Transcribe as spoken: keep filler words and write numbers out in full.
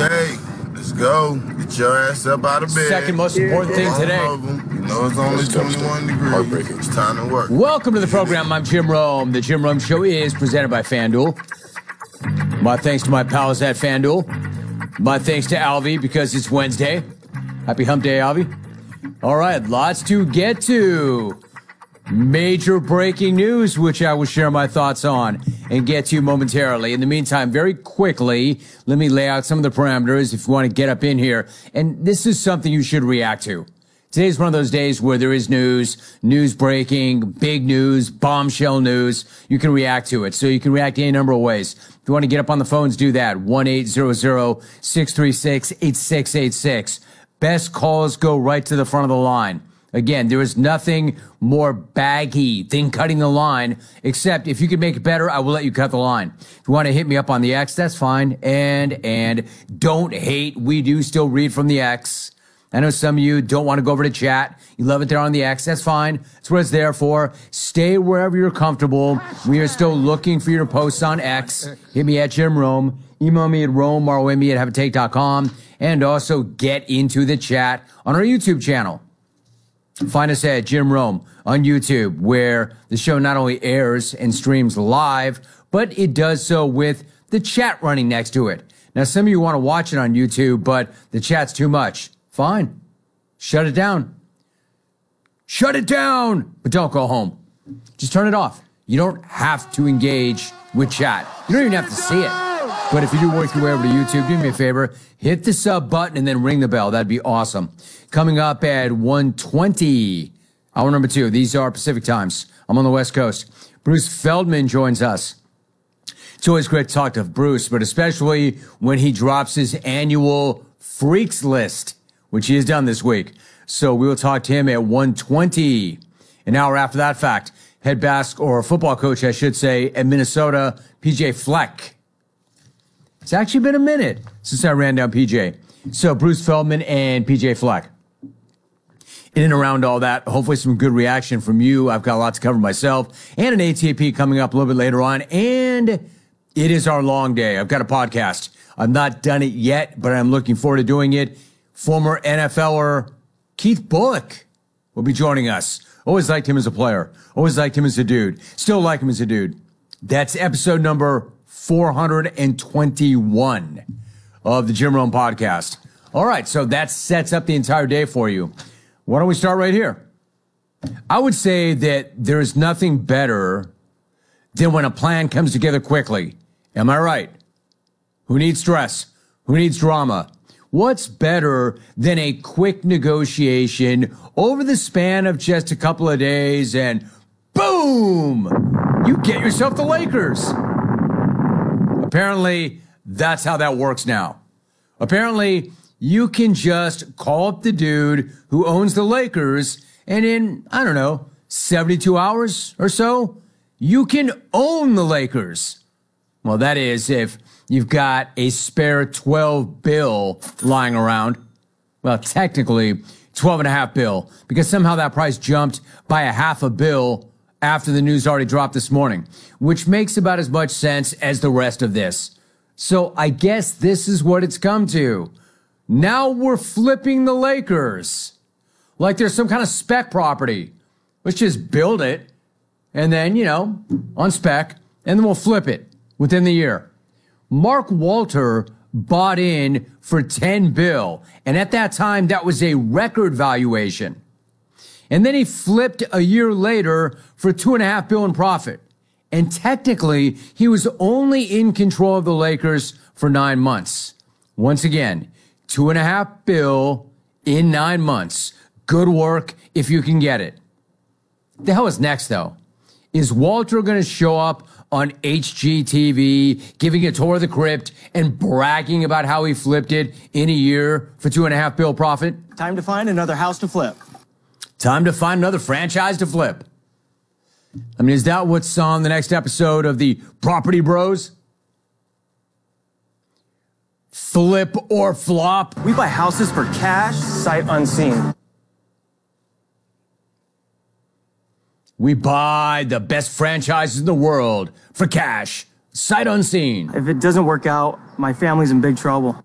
Hey, let's go. Get your ass up out of bed. Second most important thing today. You know it's only twenty-one degrees. Heartbreaking. It's time to work. Welcome to the program. I'm Jim Rome. The Jim Rome Show is presented by FanDuel. My thanks to my pals at FanDuel. My thanks to Alvy because it's Wednesday. Happy hump day, Alvy. All right, lots to get to. Major breaking news, which I will share my thoughts on and get to momentarily. In the meantime, very quickly, let me lay out some of the parameters if you want to get up in here. And this is something you should react to. Today's one of those days where there is news, news breaking, big news, bombshell news. You can react to it. So you can react any number of ways. If you want to get up on the phones, do that. one eight hundred, six three six, eight six eight six. Best calls go right to the front of the line. Again, there is nothing more baggy than cutting the line, except if you can make it better, I will let you cut the line. If you want to hit me up on the X, that's fine. And, and don't hate. We do still read from the X. I know some of you don't want to go over to chat. You love it there on the X. That's fine. That's what it's there for. Stay wherever you're comfortable. We are still looking for your posts on X. Hit me at Jim Rome. Email me at Rome, R O M E at have a take dot com. And also get into the chat on our YouTube channel. Find us at Jim Rome on YouTube, where the show not only airs and streams live, but it does so with the chat running next to it. Now, some of you want to watch it on YouTube, but the chat's too much. Fine. Shut it down. Shut it down! But don't go home. Just turn it off. You don't have to engage with chat. You don't even have to see it. But if you do work your way over to YouTube, do me a favor, hit the sub button and then ring the bell. That'd be awesome. Coming up at one twenty, hour number two. These are Pacific times. I'm on the West Coast. Bruce Feldman joins us. It's always great to talk to Bruce, but especially when he drops his annual Freaks list, which he has done this week. So we will talk to him at one twenty. An hour after that fact, head basket or football coach, I should say, at Minnesota, P J Fleck. It's actually been a minute since I ran down P J. So Bruce Feldman and P J Fleck. In and around all that, hopefully some good reaction from you. I've got a lot to cover myself. And an A T P coming up a little bit later on. And it is our long day. I've got a podcast. I've not done it yet, but I'm looking forward to doing it. Former N F L er Keith Bulluck will be joining us. Always liked him as a player. Always liked him as a dude. Still like him as a dude. That's episode number four hundred twenty-one of the Jim Rome podcast. All right, so that sets up the entire day for you. Why don't we start right here? I would say that there is nothing better than when a plan comes together quickly. Am I right? Who needs stress? Who needs drama? What's better than a quick negotiation over the span of just a couple of days and boom, you get yourself the Lakers. Apparently, that's how that works now. Apparently, you can just call up the dude who owns the Lakers, and in, I don't know, seventy-two hours or so, you can own the Lakers. Well, that is if you've got a spare twelve bill lying around. Well, technically, twelve and a half bill, because somehow that price jumped by a half a bill after the news already dropped this morning, which makes about as much sense as the rest of this. So I guess this is what it's come to. Now we're flipping the Lakers like there's some kind of spec property. Let's just build it and then, you know, on spec, and then we'll flip it within the year. Mark Walter bought in for ten bill, and at that time, that was a record valuation. And then he flipped a year later for two and a half bill in profit. And technically, he was only in control of the Lakers for nine months. Once again, two and a half bill in nine months. Good work if you can get it. The hell is next, though? Is Walter going to show up on H G T V, giving a tour of the crypt and bragging about how he flipped it in a year for two and a half bill profit? Time to find another house to flip. Time to find another franchise to flip. I mean, is that what's on the next episode of the Property Bros? Flip or flop? We buy houses for cash, sight unseen. We buy the best franchises in the world for cash, sight unseen. If it doesn't work out, my family's in big trouble.